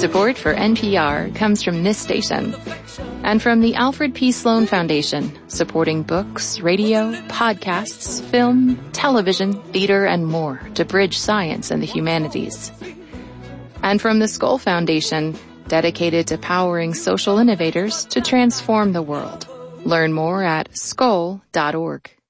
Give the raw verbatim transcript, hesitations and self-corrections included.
Support for N P R comes from this station and from the Alfred P. Sloan Foundation, supporting books, radio, podcasts, film, television, theater, and more to bridge science and the humanities. And from the Skoll Foundation, dedicated to powering social innovators to transform the world. Learn more at skoll dot org.